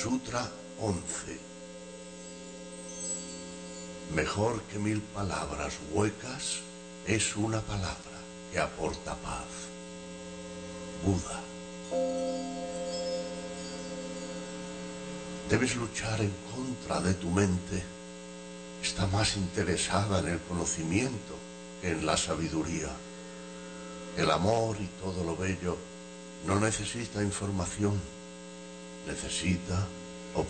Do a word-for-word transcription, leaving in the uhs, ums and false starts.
Sutra once. Mejor que mil palabras huecas es una palabra que aporta paz. Buda. Debes luchar en contra de tu mente. Está más interesada en el conocimiento que en la sabiduría. El amor y todo lo bello no necesita información, necesita